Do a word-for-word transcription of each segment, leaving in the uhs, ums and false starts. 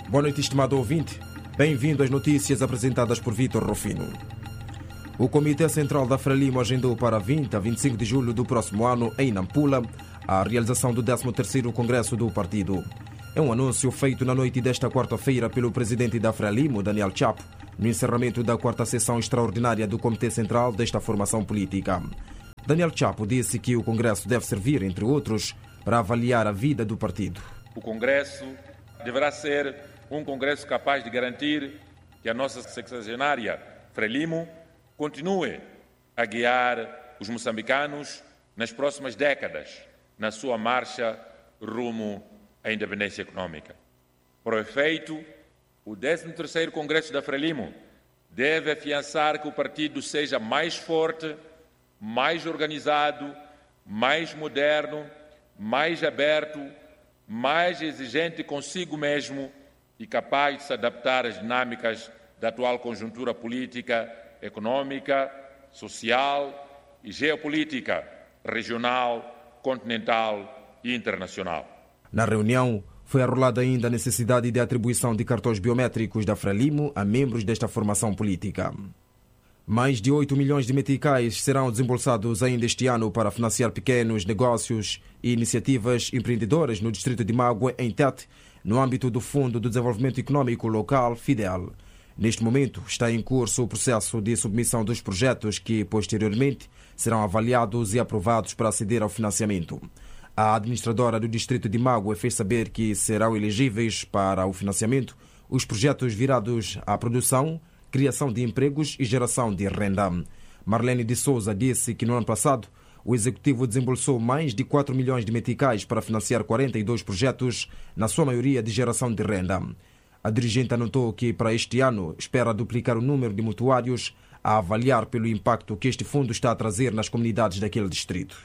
Boa noite, estimado ouvinte. Bem-vindo às notícias apresentadas por Vítor Rufino. O Comitê Central da Frelimo agendou para vinte a vinte e cinco de julho do próximo ano, em Nampula, a realização do décimo terceiro Congresso do Partido. É um anúncio feito na noite desta quarta-feira pelo presidente da Frelimo, Daniel Chapo, no encerramento da quarta sessão extraordinária do Comitê Central desta formação política. Daniel Chapo disse que o Congresso deve servir, entre outros, para avaliar a vida do partido. O Congresso deverá ser um Congresso capaz de garantir que a nossa sexagenária Frelimo continue a guiar os moçambicanos nas próximas décadas na sua marcha rumo à independência econômica. Por efeito, o décimo terceiro Congresso da Frelimo deve afiançar que o partido seja mais forte, mais organizado, mais moderno, mais aberto, mais exigente consigo mesmo e capaz de se adaptar às dinâmicas da atual conjuntura política, econômica, social e geopolítica, regional, continental e internacional. Na reunião, foi arrolada ainda a necessidade de atribuição de cartões biométricos da Frelimo a membros desta formação política. Mais de oito milhões de meticais serão desembolsados ainda este ano para financiar pequenos negócios e iniciativas empreendedoras no distrito de Magua, em Tete, no âmbito do Fundo de Desenvolvimento Econômico Local, FIDEL. Neste momento, está em curso o processo de submissão dos projetos que, posteriormente, serão avaliados e aprovados para aceder ao financiamento. A administradora do distrito de Magua fez saber que serão elegíveis para o financiamento os projetos virados à produção, criação de empregos e geração de renda. Marlene de Souza disse que no ano passado o executivo desembolsou mais de quatro milhões de meticais para financiar quarenta e dois projetos, na sua maioria de geração de renda. A dirigente anotou que para este ano espera duplicar o número de mutuários a avaliar pelo impacto que este fundo está a trazer nas comunidades daquele distrito.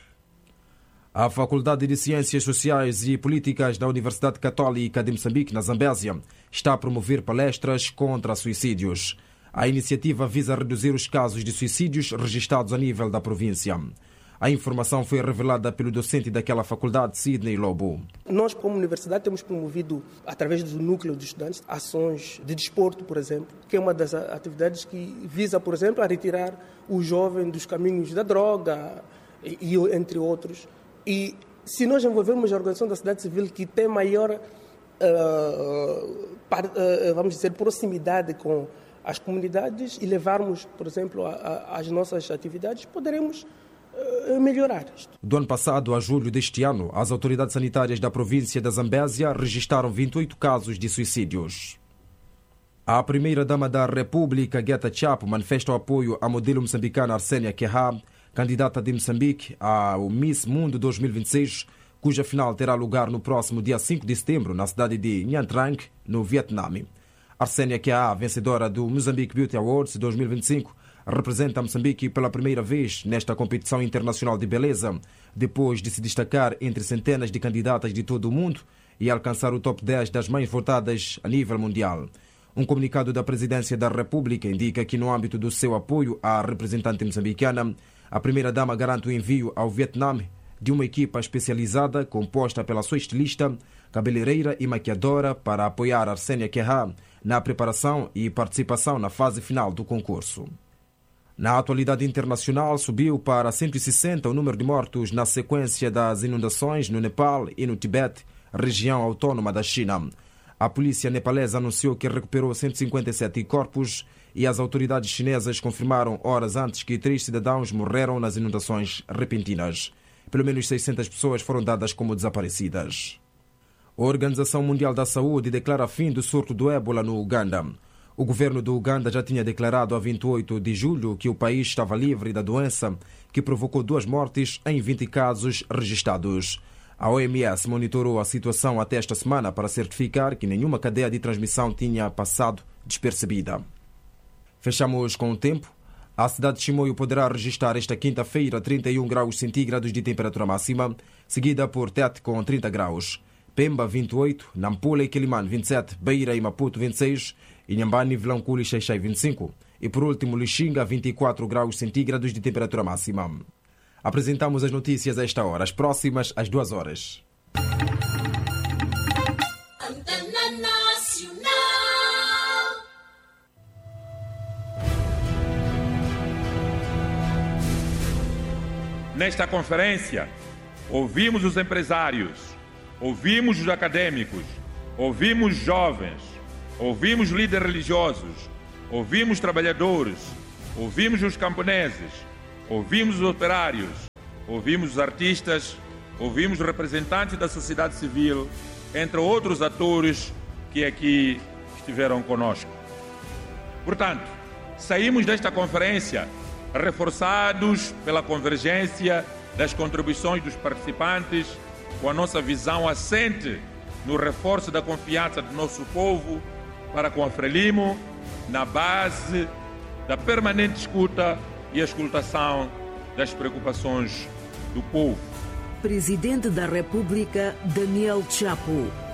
A Faculdade de Ciências Sociais e Políticas da Universidade Católica de Moçambique, na Zambésia, está a promover palestras contra suicídios. A iniciativa visa reduzir os casos de suicídios registrados a nível da província. A informação foi revelada pelo docente daquela faculdade, Sidney Lobo. Nós, como universidade, temos promovido, através do núcleo de estudantes, ações de desporto, por exemplo, que é uma das atividades que visa, por exemplo, a retirar o jovem dos caminhos da droga, e, entre outros. E se nós envolvermos a organização da sociedade civil, que tem maior, uh, par, uh, vamos dizer, proximidade com as comunidades, e levarmos, por exemplo, a, a, as nossas atividades, poderemos melhorar isto. Do ano passado a julho deste ano, as autoridades sanitárias da província da Zambésia registraram vinte e oito casos de suicídios. A primeira-dama da República, Guetta Chapo, manifesta o apoio à modelo moçambicana Arsênia Querrá, candidata de Moçambique ao Miss Mundo dois mil e vinte e seis, cuja final terá lugar no próximo dia cinco de setembro, na cidade de Nha Trang, no Vietnã. Arsênia Querrá, vencedora do Mozambique Beauty Awards dois mil e vinte e cinco, representa Moçambique pela primeira vez nesta competição internacional de beleza, depois de se destacar entre centenas de candidatas de todo o mundo e alcançar o top dez das mais votadas a nível mundial. Um comunicado da Presidência da República indica que, no âmbito do seu apoio à representante moçambicana, a primeira-dama garante o envio ao Vietnã de uma equipa especializada composta pela sua estilista, cabeleireira e maquiadora para apoiar Arsênia Querrá na preparação e participação na fase final do concurso. Na atualidade internacional, subiu para cento e sessenta o número de mortos na sequência das inundações no Nepal e no Tibete, região autônoma da China. A polícia nepalesa anunciou que recuperou cento e cinquenta e sete corpos e as autoridades chinesas confirmaram horas antes que três cidadãos morreram nas inundações repentinas. Pelo menos seiscentas pessoas foram dadas como desaparecidas. A Organização Mundial da Saúde declara fim do surto do ébola no Uganda. O governo do Uganda já tinha declarado a vinte e oito de julho que o país estava livre da doença, que provocou duas mortes em vinte casos registrados. A O M S monitorou a situação até esta semana para certificar que nenhuma cadeia de transmissão tinha passado despercebida. Fechamos com o tempo. A cidade de Chimoio poderá registrar esta quinta-feira trinta e um graus centígrados de temperatura máxima, seguida por Tete com trinta graus. Pemba vinte e oito, Nampula e Quelimane vinte e sete, Beira e Maputo vinte e seis, Inhambane, Vilankulu e Xai-Xai vinte e cinco e por último Lixinga vinte e quatro graus centígrados de temperatura máxima. Apresentamos as notícias a esta hora, as próximas às duas horas. Antena Nacional. Nesta conferência, ouvimos os empresários, ouvimos os acadêmicos, ouvimos jovens, ouvimos líderes religiosos, ouvimos trabalhadores, ouvimos os camponeses, ouvimos os operários, ouvimos os artistas, ouvimos os representantes da sociedade civil, entre outros atores que aqui estiveram conosco. Portanto, saímos desta conferência reforçados pela convergência das contribuições dos participantes, com a nossa visão assente no reforço da confiança do nosso povo para com a Frelimo, na base da permanente escuta e escutação das preocupações do povo. Presidente da República, Daniel Chapo.